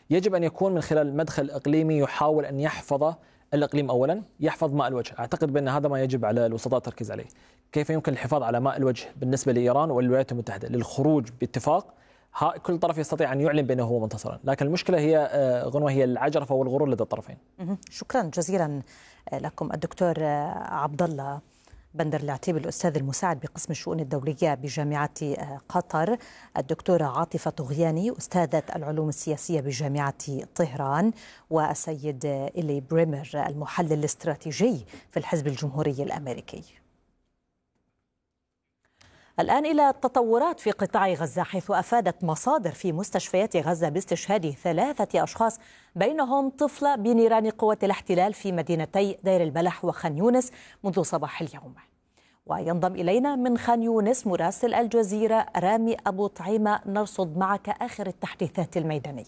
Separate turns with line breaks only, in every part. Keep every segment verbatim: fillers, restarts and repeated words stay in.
يجب أن يكون من خلال مدخل إقليمي يحاول أن يحفظ الإقليم أولا، يحفظ ماء الوجه. أعتقد بأن هذا ما يجب على الوسطاء التركيز عليه. كيف يمكن الحفاظ على ماء الوجه بالنسبة لإيران والولايات المتحدة للخروج باتفاق كل طرف يستطيع أن يعلن بأنه هو منتصرا، لكن المشكلة هي غنوة هي العجرفة والغرور لدى الطرفين.
شكرا جزيلا لكم الدكتور عبد الله بندر العتيبي، الأستاذ المساعد بقسم الشؤون الدولية بجامعة قطر، الدكتورة عاطفة طغياني أستاذة العلوم السياسية بجامعة طهران، والسيد إلي بريمر المحلل الاستراتيجي في الحزب الجمهوري الأمريكي. الآن إلى التطورات في قطاع غزة، حيث أفادت مصادر في مستشفيات غزة باستشهاد ثلاثة أشخاص بينهم طفلة بنيران قوات الاحتلال في مدينتي دير البلح وخان يونس منذ صباح اليوم. وينضم إلينا من خان يونس مراسل الجزيرة رامي أبو طعيمة، نرصد معك آخر التحديثات الميدانية.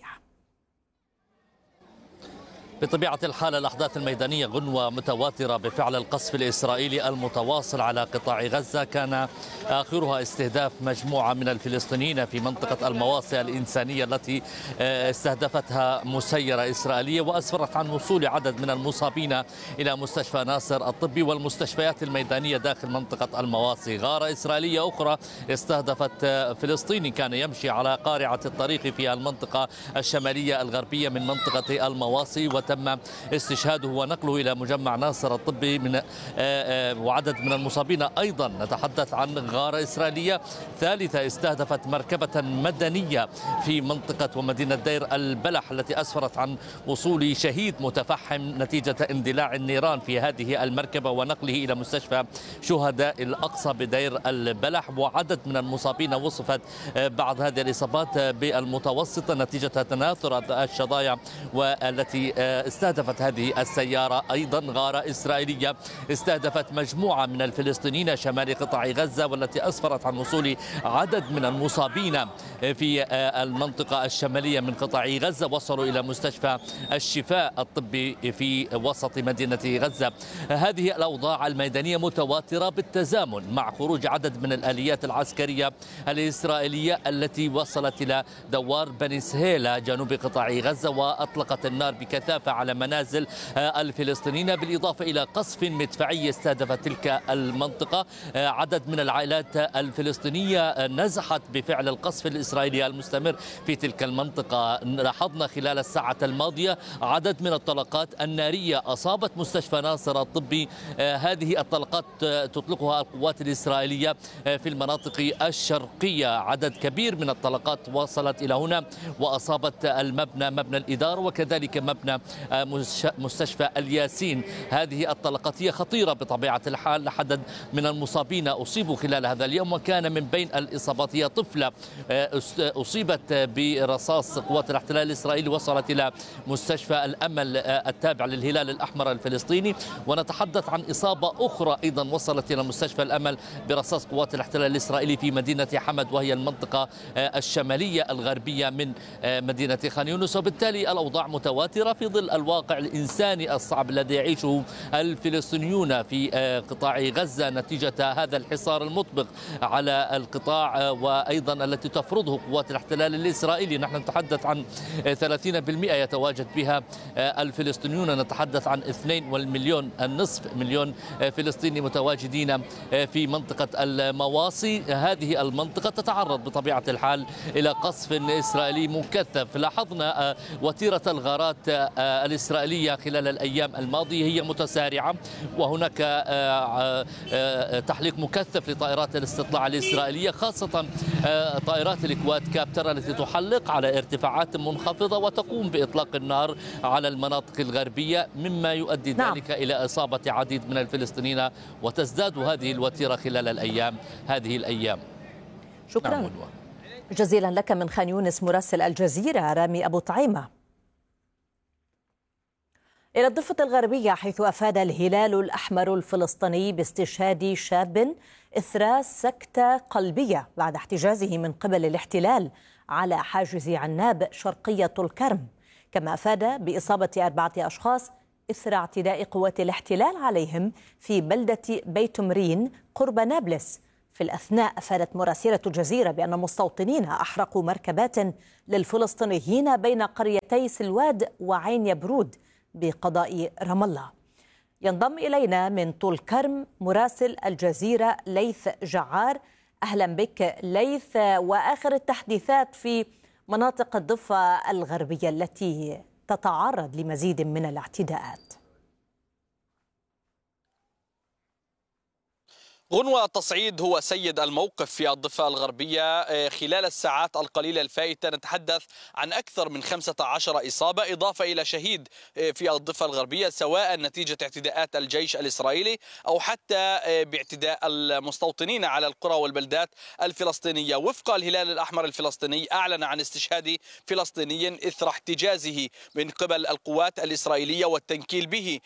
بطبيعة الحال الأحداث الميدانية غنوة متواترة بفعل القصف الإسرائيلي المتواصل على قطاع غزة، كان آخرها استهداف مجموعة من الفلسطينيين في منطقة المواصي الإنسانية التي استهدفتها مسيرة إسرائيلية، وأسفرت عن وصول عدد من المصابين إلى مستشفى ناصر الطبي والمستشفيات الميدانية داخل منطقة المواصي. غارة إسرائيلية أخرى استهدفت فلسطيني كان يمشي على قارعة الطريق في المنطقة الشمالية الغربية من منطقة المواصي، تم استشهاده ونقله إلى مجمع ناصر الطبي من وعدد من المصابين. أيضا نتحدث عن غارة إسرائيلية ثالثة استهدفت مركبة مدنية في منطقة ومدينة دير البلح التي أسفرت عن وصول شهيد متفحم نتيجة اندلاع النيران في هذه المركبة ونقله إلى مستشفى شهداء الأقصى بدير البلح. وعدد من المصابين وصفت بعض هذه الإصابات بالمتوسطة نتيجة تناثر الشظايا والتي استهدفت هذه السيارة. أيضا غارة إسرائيلية استهدفت مجموعة من الفلسطينيين شمال قطاع غزة، والتي أسفرت عن وصول عدد من المصابين في المنطقة الشمالية من قطاع غزة، وصلوا إلى مستشفى الشفاء الطبي في وسط مدينة غزة. هذه الأوضاع الميدانية متواترة بالتزامن مع خروج عدد من الآليات العسكرية الإسرائيلية التي وصلت إلى دوار بني سهيلة جنوب قطاع غزة وأطلقت النار بكثافة على منازل الفلسطينيين، بالإضافة إلى قصف مدفعي استهدف تلك المنطقة. عدد من العائلات الفلسطينية نزحت بفعل القصف الإسرائيلي المستمر في تلك المنطقة. لاحظنا خلال الساعة الماضية عدد من الطلقات النارية أصابت مستشفى ناصر الطبي. هذه الطلقات تطلقها القوات الإسرائيلية في المناطق الشرقية. عدد كبير من الطلقات وصلت إلى هنا وأصابت المبنى مبنى الإدارة وكذلك مبنى مستشفى الياسين. هذه الطلقات هي خطيرة بطبيعة الحال. عدد من المصابين أصيبوا خلال هذا اليوم، وكان من بين الإصابات هي طفلة أصيبت برصاص قوات الاحتلال الإسرائيلي وصلت إلى مستشفى الأمل التابع للهلال الأحمر الفلسطيني. ونتحدث عن إصابة أخرى أيضا وصلت إلى مستشفى الأمل برصاص قوات الاحتلال الإسرائيلي في مدينة حمد، وهي المنطقة الشمالية الغربية من مدينة خان يونس. وبالتالي الأوضاع متواترة في ظل الواقع الإنساني الصعب الذي يعيشه الفلسطينيون في قطاع غزة نتيجة هذا الحصار المطبق على القطاع، وأيضا التي تفرضه قوات الاحتلال الإسرائيلي. نحن نتحدث عن ثلاثين بالمئة يتواجد بها الفلسطينيون، نتحدث عن اثنين والمليون النصف مليون فلسطيني متواجدين في منطقة المواصي. هذه المنطقة تتعرض بطبيعة الحال إلى قصف إسرائيلي مكثف. لاحظنا وتيرة الغارات الإسرائيلية خلال الأيام الماضية هي متسارعة، وهناك تحليق مكثف لطائرات الاستطلاع الإسرائيلية، خاصة طائرات الكواد كابتر التي تحلق على ارتفاعات منخفضة وتقوم بإطلاق النار على المناطق الغربية، مما يؤدي نعم. ذلك إلى إصابة عديد من الفلسطينيين، وتزداد هذه الوتيرة خلال الأيام هذه الأيام.
شكرا نعم. جزيلا لك من خان يونس مراسل الجزيرة رامي أبو طعيمة. إلى الضفة الغربية، حيث أفاد الهلال الأحمر الفلسطيني باستشهاد شاب إثر سكتة قلبية بعد احتجازه من قبل الاحتلال على حاجز عناب شرقية الكرم، كما أفاد بإصابة أربعة أشخاص إثر اعتداء قوات الاحتلال عليهم في بلدة بيت مرين قرب نابلس في الأثناء أفادت مراسلة الجزيرة بأن مستوطنين أحرقوا مركبات للفلسطينيين بين قريتي سلواد وعين يبرود بقضاء رام الله. ينضم إلينا من طول كرم مراسل الجزيرة ليث جعار. أهلا بك ليث، وآخر التحديثات في مناطق الضفة الغربية التي تتعرض لمزيد من الاعتداءات.
غنوة، التصعيد هو سيد الموقف في الضفة الغربية. خلال الساعات القليلة الفائتة نتحدث عن أكثر من خمسة عشر إصابة إضافة إلى شهيد في الضفة الغربية، سواء نتيجة اعتداءات الجيش الإسرائيلي أو حتى باعتداء المستوطنين على القرى والبلدات الفلسطينية. وفق الهلال الأحمر الفلسطيني أعلن عن استشهاد فلسطيني إثر احتجازه من قبل القوات الإسرائيلية والتنكيل به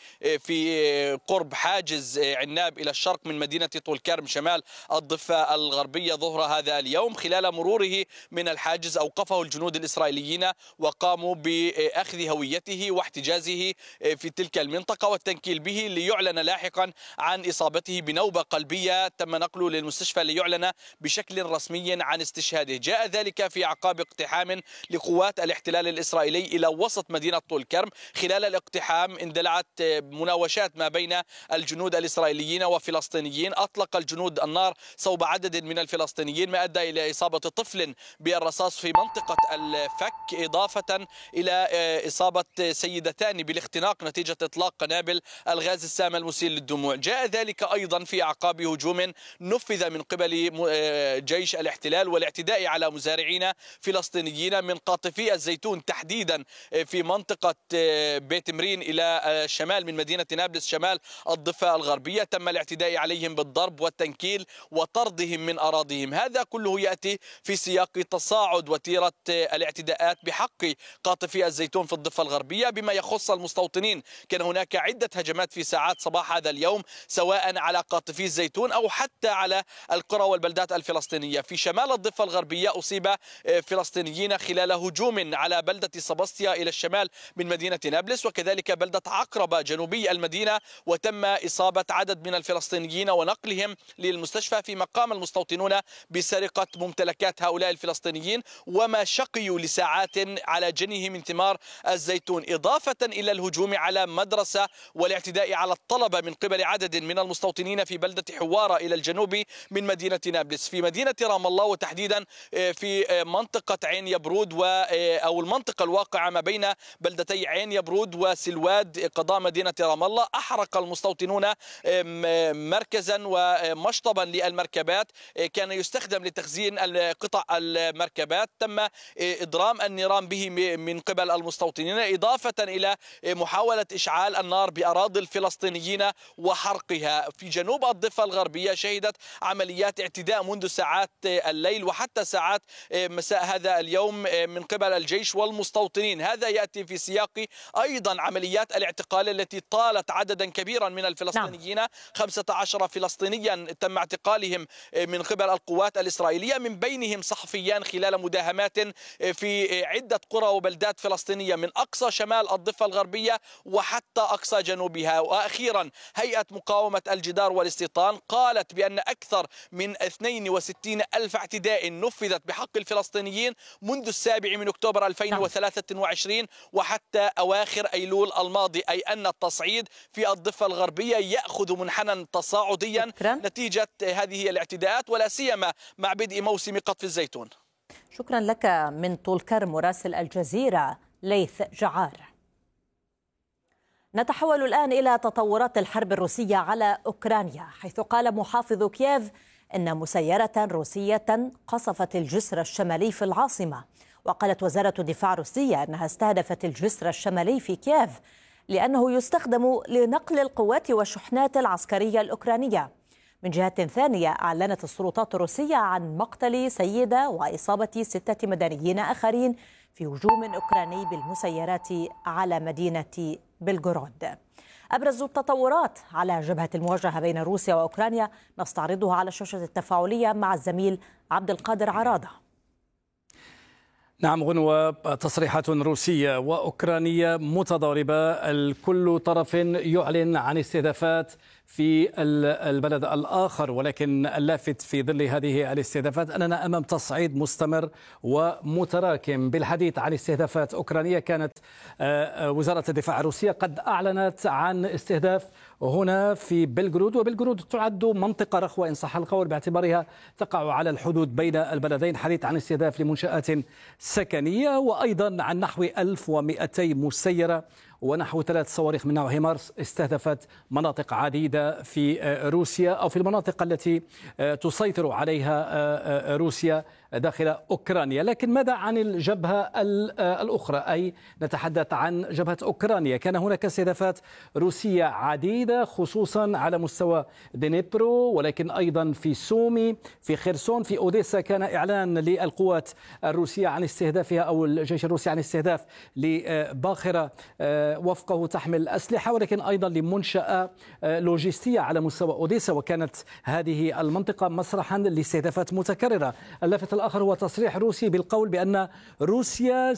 في قرب حاجز عناب إلى الشرق من مدينة طول كرم شمال الضفة الغربية ظهر هذا اليوم. خلال مروره من الحاجز أوقفه الجنود الإسرائيليين وقاموا بأخذ هويته واحتجازه في تلك المنطقة والتنكيل به، ليعلن لاحقا عن إصابته بنوبة قلبية تم نقله للمستشفى ليعلن بشكل رسمي عن استشهاده. جاء ذلك في أعقاب اقتحام لقوات الاحتلال الإسرائيلي إلى وسط مدينة طول كرم. خلال الاقتحام اندلعت مناوشات ما بين الجنود الإسرائيليين وفلسطينيين. أطلق الجنود النار صوب عدد من الفلسطينيين ما أدى إلى إصابة طفل بالرصاص في منطقة الفك، إضافة إلى إصابة سيدتان بالاختناق نتيجة إطلاق قنابل الغاز السام المسيل للدموع. جاء ذلك أيضا في أعقاب هجوم نفذ من قبل جيش الاحتلال والاعتداء على مزارعين فلسطينيين من قاطفي الزيتون تحديدا في منطقة بيت مرين إلى شمال من مدينة نابلس شمال الضفة الغربية. تم الاعتداء عليهم بالضرب والتنكيل وطردهم من أراضيهم. هذا كله يأتي في سياق تصاعد وتيرة الاعتداءات بحق قاطفي الزيتون في الضفة الغربية. بما يخص المستوطنين كان هناك عدة هجمات في ساعات صباح هذا اليوم، سواء على قاطفي الزيتون أو حتى على القرى والبلدات الفلسطينية. في شمال الضفة الغربية أصيب فلسطينيين خلال هجوم على بلدة صباستيا إلى الشمال من مدينة نابلس، وكذلك بلدة عقربة جنوبي المدينة، وتم إصابة عدد من الفلسطينيين ونقلهم للمستشفى، فيما قام المستوطنون بسرقة ممتلكات هؤلاء الفلسطينيين وما شقيوا لساعات على جنيه من ثمار الزيتون، إضافة إلى الهجوم على مدرسة والاعتداء على الطلبة من قبل عدد من المستوطنين في بلدة حوارة إلى الجنوب من مدينة نابلس. في مدينة رام الله وتحديدا في منطقة عين يبرود و أو المنطقة الواقعة ما بين بلدتي عين يبرود وسلواد قضاء مدينة رام الله، أحرق المستوطنون مركزا ومشطبا للمركبات كان يستخدم لتخزين قطع المركبات. تم إضرام النيران به من قبل المستوطنين، إضافة إلى محاولة إشعال النار بأراضي الفلسطينيين وحرقها. في جنوب الضفة الغربية شهدت عمليات اعتداء منذ ساعات الليل وحتى ساعات مساء هذا اليوم من قبل الجيش والمستوطنين. هذا يأتي في سياق أيضا عمليات الاعتقال التي طالت عددا كبيرا من الفلسطينيين. نعم. خمسة عشر فلسطينيا تم اعتقالهم من قبل القوات الإسرائيلية، من بينهم صحفيان خلال مداهمات في عدة قرى وبلدات فلسطينية من أقصى شمال الضفة الغربية وحتى أقصى جنوبها. وأخيرا هيئة مقاومة الجدار والاستيطان قالت بأن أكثر من اثنين وستين ألف اعتداء نفذت بحق الفلسطينيين منذ السابع من أكتوبر ألفين وثلاثة وعشرين وحتى أواخر أيلول الماضي، أي أن التصعيد في الضفة الغربية يأخذ منحنى تصاعديا شكرا. نتيجة هذه الاعتداءات ولا سيما مع بدء موسم قطف الزيتون.
شكرا لك من طول كرم مراسل الجزيرة ليث جعار. نتحول الآن إلى تطورات الحرب الروسية على أوكرانيا، حيث قال محافظ كييف إن مسيرة روسية قصفت الجسر الشمالي في العاصمة. وقالت وزارة الدفاع الروسية أنها استهدفت الجسر الشمالي في كييف لأنه يستخدم لنقل القوات والشحنات العسكرية الأوكرانية. من جهة ثانية أعلنت السلطات الروسية عن مقتل سيدة وإصابة ستة مدنيين آخرين في هجوم أوكراني بالمسيرات على مدينة بلغورود. أبرز التطورات على جبهة المواجهة بين روسيا وأوكرانيا نستعرضها على الشاشة التفاعلية مع الزميل عبد القادر عرادة.
نعم غنوة، تصريحات روسية وأوكرانية متضاربة، الكل طرف يعلن عن استهدافات في البلد الآخر. ولكن اللافت في ظل هذه الاستهدافات أننا أمام تصعيد مستمر ومتراكم. بالحديث عن استهدافات أوكرانية، كانت وزارة الدفاع الروسية قد أعلنت عن استهداف هنا في بلغراد، وبلغراد تعد منطقة رخوة إن صح القول باعتبارها تقع على الحدود بين البلدين. حديث عن استهداف لمنشآت سكنية، وأيضا عن نحو ألف ومئتين مسيرة ونحو ثلاث صواريخ من نوع هيمارس استهدفت مناطق عديدة في روسيا أو في المناطق التي تسيطر عليها روسيا داخل أوكرانيا. لكن ماذا عن الجبهة الأخرى، أي نتحدث عن جبهة أوكرانيا؟ كان هناك استهدافات روسية عديدة خصوصا على مستوى دنيبرو، ولكن أيضا في سومي، في خيرسون، في أوديسا كان إعلان للقوات الروسية عن استهدافها أو الجيش الروسي عن استهداف لباخرة وفقه تحمل أسلحة، ولكن أيضا لمنشأة لوجستية على مستوى أوديسا، وكانت هذه المنطقة مسرحا لاستهدافات متكررة. اللافت الآخر هو تصريح روسي بالقول بأن روسيا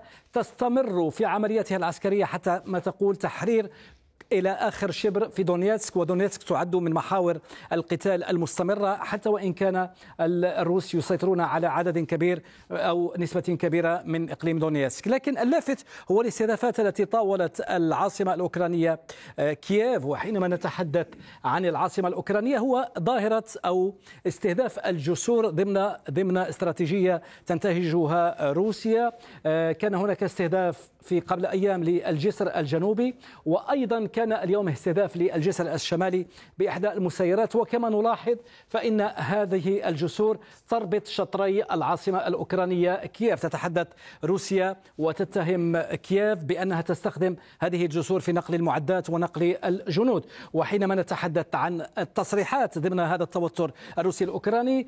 ستستمر في عملياتها العسكرية حتى ما تقول تحرير إلى آخر شبر في دونيتسك، ودونيتسك تعد من محاور القتال المستمرة، حتى وإن كان الروس يسيطرون على عدد كبير أو نسبة كبيرة من إقليم دونيتسك. لكن اللافت هو الاستهدافات التي طاولت العاصمة الأوكرانية كييف. وحينما نتحدث عن العاصمة الأوكرانية هو ظاهرة أو استهداف الجسور ضمن ضمن استراتيجية تنتهجها روسيا. كان هناك استهداف في قبل أيام للجسر الجنوبي، وأيضا كان اليوم استهداف للجسر الشمالي بإحدى المسيرات. وكما نلاحظ فإن هذه الجسور تربط شطري العاصمة الأوكرانية كييف. تتحدث روسيا وتتهم كييف بأنها تستخدم هذه الجسور في نقل المعدات ونقل الجنود. وحينما نتحدث عن التصريحات ضمن هذا التوتر الروسي الأوكراني،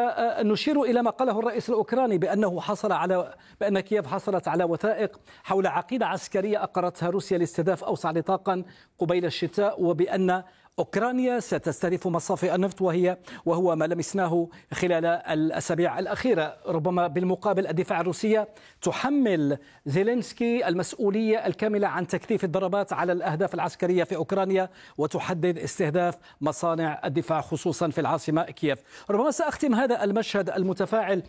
سنشير إلى ما قاله الرئيس الأوكراني بأنه حصل على بأن كييف حصلت على وثائق حول عقيدة عسكرية أقرتها روسيا لاستهداف أوسع نطاقا قبيل الشتاء، وبأن أوكرانيا ستستهدف مصافي النفط، وهي وهو ما لمسناه خلال الأسابيع الأخيرة. ربما بالمقابل الدفاع الروسية تحمل زيلينسكي المسؤولية الكاملة عن تكثيف الضربات على الأهداف العسكرية في أوكرانيا، وتحدد استهداف مصانع الدفاع خصوصا في العاصمة كييف. ربما سأختم هذا المشهد المتفاعل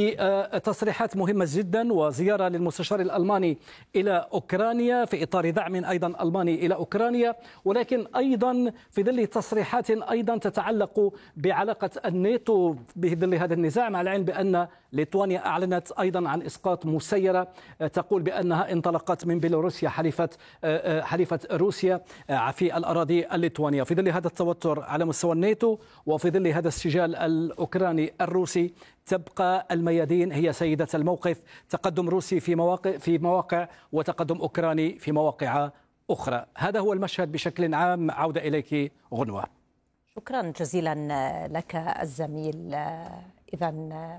بتصريحات مهمة جدا وزيارة للمستشار الألماني إلى أوكرانيا في إطار دعم أيضا ألماني إلى أوكرانيا، ولكن أيضا في ظل تصريحات أيضا تتعلق بعلاقة الناتو بظل هذا النزاع، مع العلم بأن ليتوانيا أعلنت أيضا عن إسقاط مسيرة تقول بأنها انطلقت من بيلاروسيا حليفة حليفة روسيا في الأراضي الليتوانية. في ظل هذا التوتر على مستوى الناتو وفي ظل هذا السجال الأوكراني الروسي، تبقى الميادين هي سيدة الموقف. تقدم روسي في مواقع في مواقع وتقدم أوكراني في مواقع أخرى. هذا هو المشهد بشكل عام. عودة إليك غنوة.
شكرا جزيلا لك الزميل إذا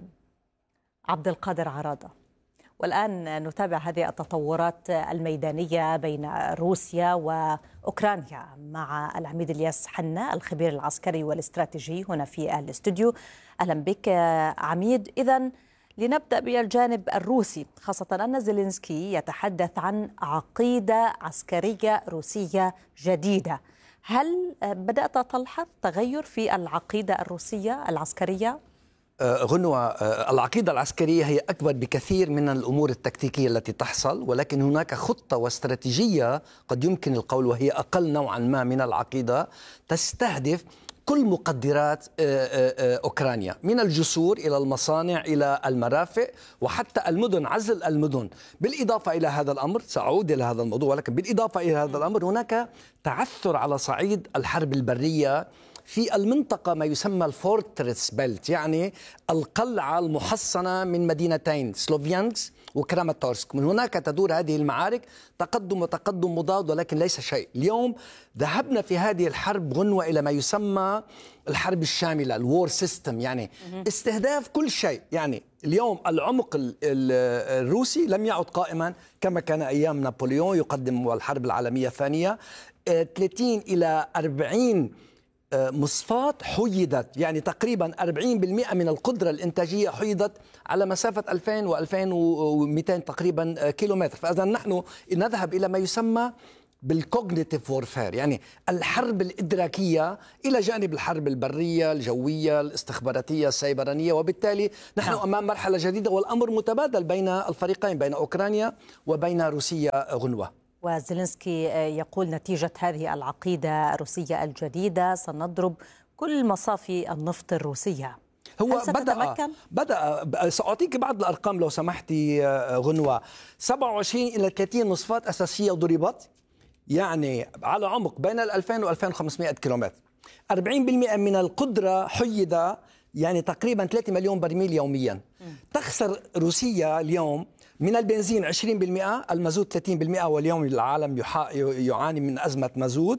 عبد القادر عرادة. والآن نتابع هذه التطورات الميدانية بين روسيا وأوكرانيا مع العميد الياس حنا الخبير العسكري والاستراتيجي هنا في الاستوديو. أهلا بك عميد. إذن لنبدأ بالجانب الروسي، خاصة أن زيلينسكي يتحدث عن عقيدة عسكرية روسية جديدة. هل بدأت تلحظ تغير في العقيدة الروسية العسكرية؟
غنوة، العقيدة العسكرية هي أكبر بكثير من الأمور التكتيكية التي تحصل، ولكن هناك خطة واستراتيجية قد يمكن القول وهي أقل نوعا ما من العقيدة، تستهدف كل مقدرات أوكرانيا من الجسور إلى المصانع إلى المرافق وحتى المدن، عزل المدن. بالإضافة إلى هذا الأمر، سأعود إلى هذا الموضوع، ولكن بالإضافة إلى هذا الأمر هناك تعثر على صعيد الحرب البرية في المنطقة ما يسمى الفورترس بيلت، يعني القلعة المحصنة من مدينتين سلوفيانسك وكراماتورسك. من هناك تدور هذه المعارك، تقدم وتقدم مضاد ولكن ليس شيء. اليوم ذهبنا في هذه الحرب غنوة إلى ما يسمى الحرب الشاملة، الوور سيستم، يعني استهداف كل شيء. يعني اليوم العمق الروسي لم يعد قائما كما كان أيام نابليون يقدم الحرب العالمية الثانية. ثلاثين إلى أربعين مصفات حيدت، يعني تقريبا أربعين بالمئة من القدرة الإنتاجية حيدت على مسافة ألفين وألفين ومئتين تقريبا كيلومتر. فإذا نحن نذهب إلى ما يسمى بالكوجنيتيف وورفير، يعني الحرب الإدراكية إلى جانب الحرب البرية الجوية الاستخباراتية السيبرانية، وبالتالي نحن نعم. أمام مرحلة جديدة، والأمر متبادل بين الفريقين، بين أوكرانيا وبين روسيا غنوة.
وزيلينسكي يقول نتيجة هذه العقيدة الروسية الجديدة سنضرب كل مصافي النفط الروسية.
هو بدأ بدأ سأعطيك بعض الأرقام لو سمحتي غنوة. سبعة وعشرين إلى ثلاثين مصفاة أساسية ضربت، يعني على عمق بين ألفين و ألفين وخمسمائة كيلومتر. أربعين بالمئة من القدرة حيد، يعني تقريبا ثلاثة مليون برميل يوميا. م. تخسر روسيا اليوم من البنزين عشرين بالمئة، المازوت ثلاثين بالمئة، واليوم العالم يعاني من أزمة مازوت.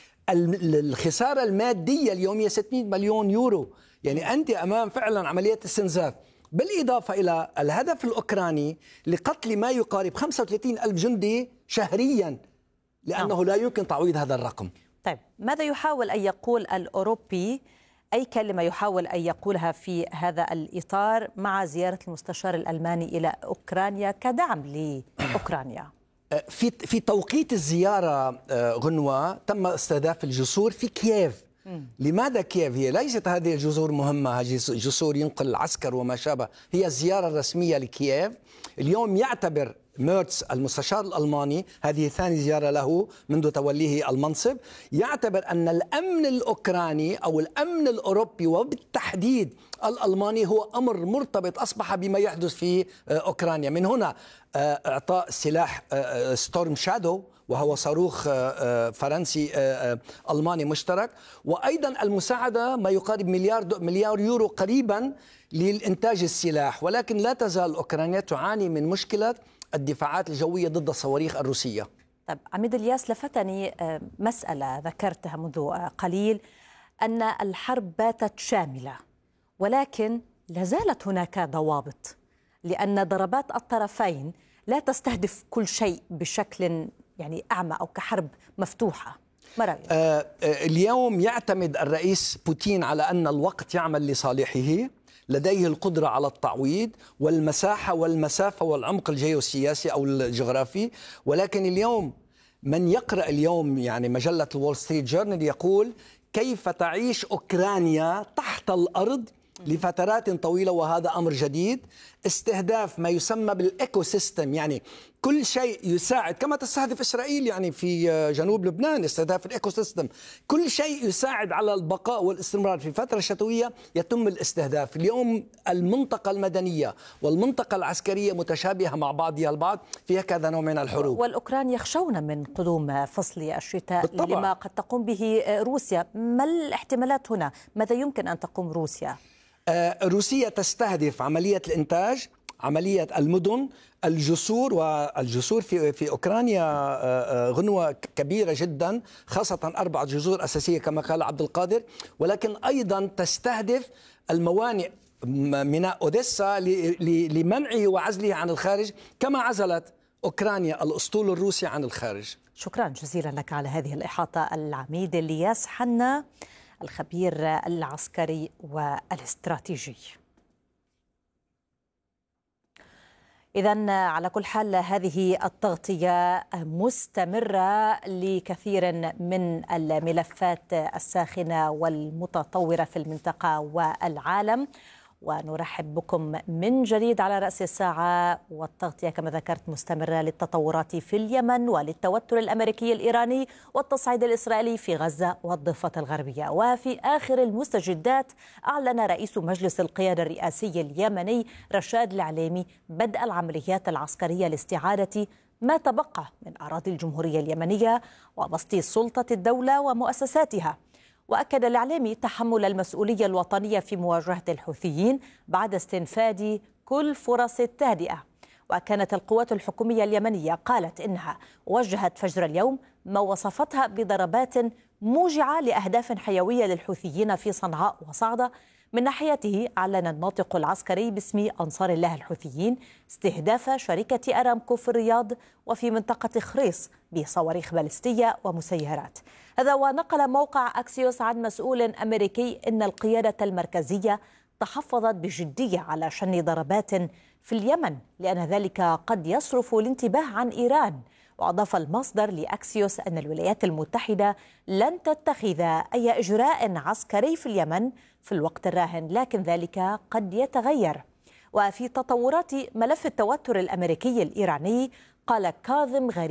الخسارة المادية اليومية ستمائة مليون يورو، يعني أنت أمام فعلا عملية استنزاف، بالإضافة إلى الهدف الأوكراني لقتل ما يقارب خمسة وثلاثين ألف جندي شهريا، لأنه أوه. لا يمكن تعويض هذا الرقم.
طيب ماذا يحاول أن يقول الأوروبي؟ أي كلمة يحاول أن يقولها في هذا الإطار مع زيارة المستشار الألماني إلى أوكرانيا كدعم لأوكرانيا؟
في في توقيت الزيارة غنوة تم استهداف الجسور في كييف. مم. لماذا كييف؟ هي ليست هذه الجسور مهمة، هذه جسور ينقل العسكر وما شابه، هي الزيارة الرسمية لكييف. اليوم يعتبر ميرتس المستشار الألماني، هذه ثاني زيارة له منذ توليه المنصب، يعتبر أن الأمن الأوكراني أو الأمن الأوروبي وبالتحديد الألماني هو أمر مرتبط أصبح بما يحدث في أوكرانيا. من هنا إعطاء سلاح ستورم شادو، وهو صاروخ فرنسي ألماني مشترك، وأيضا المساعدة ما يقارب مليار مليار يورو قريبا للإنتاج السلاح. ولكن لا تزال أوكرانيا تعاني من مشكلة الدفاعات الجوية ضد الصواريخ الروسية.
طيب عميد الياس، لفتني مسألة ذكرتها منذ قليل، أن الحرب باتت شاملة، ولكن لازالت هناك ضوابط، لأن ضربات الطرفين لا تستهدف كل شيء بشكل يعني أعمى أو كحرب مفتوحة. ما رأيك؟
آه اليوم يعتمد الرئيس بوتين على أن الوقت يعمل لصالحه، لديه القدرة على التعويض والمساحة والمسافة والعمق الجيوسياسي أو الجغرافي. ولكن اليوم من يقرأ اليوم يعني مجلة الول ستريت جورنال يقول كيف تعيش أوكرانيا تحت الأرض لفترات طويلة، وهذا أمر جديد. استهداف ما يسمى بالإيكو سيستم، يعني كل شيء يساعد، كما تستهدف إسرائيل يعني في جنوب لبنان، استهداف الإيكو سيستم، كل شيء يساعد على البقاء والاستمرار في الفترة الشتوية يتم الاستهداف. اليوم المنطقة المدنية والمنطقة العسكرية متشابهة مع بعضها البعض في هكذا نوع من الحروب.
والأوكران يخشون من قدوم فصل الشتاء بالطبع. لما قد تقوم به روسيا. ما الاحتمالات هنا؟ ماذا يمكن أن تقوم روسيا؟
روسيا تستهدف عملية الإنتاج، عملية المدن، الجسور، والجسور في في أوكرانيا غنوة كبيرة جدا، خاصة أربع جسور أساسية كما قال عبد القادر. ولكن أيضا تستهدف الموانئ ميناء أوديسا لمنعه وعزله عن الخارج، كما عزلت أوكرانيا الأسطول الروسي عن الخارج.
شكرا جزيلا لك على هذه الإحاطة العميد الياس حنا، الخبير العسكري والاستراتيجي. إذن على كل حال هذه التغطية مستمرة لكثير من الملفات الساخنة والمتطورة في المنطقة والعالم، ونرحب بكم من جديد على رأس الساعة. والتغطية كما ذكرت مستمرة للتطورات في اليمن وللتوتر الأمريكي الإيراني والتصعيد الإسرائيلي في غزة والضفة الغربية. وفي آخر المستجدات أعلن رئيس مجلس القيادة الرئاسي اليمني رشاد العليمي بدء العمليات العسكرية لاستعادة ما تبقى من أراضي الجمهورية اليمنية وبسط سلطة الدولة ومؤسساتها. وأكد العليمي تحمل المسؤولية الوطنية في مواجهة الحوثيين بعد استنفاد كل فرص التهدئة. وكانت القوات الحكومية اليمنية قالت إنها وجهت فجر اليوم ما وصفتها بضربات موجعة لأهداف حيوية للحوثيين في صنعاء وصعدة. من ناحيته أعلن الناطق العسكري باسم أنصار الله الحوثيين استهداف شركة أرامكو في الرياض وفي منطقة خريص بصواريخ باليستية ومسيرات. هذا ونقل موقع أكسيوس عن مسؤول أمريكي إن القيادة المركزية تحفظت بجدية على شن ضربات في اليمن، لأن ذلك قد يصرف الانتباه عن إيران. وأضاف المصدر لأكسيوس أن الولايات المتحدة لن تتخذ أي إجراء عسكري في اليمن في الوقت الراهن، لكن ذلك قد يتغير. وفي تطورات ملف التوتر الأمريكي الإيراني، قال كاظم غريب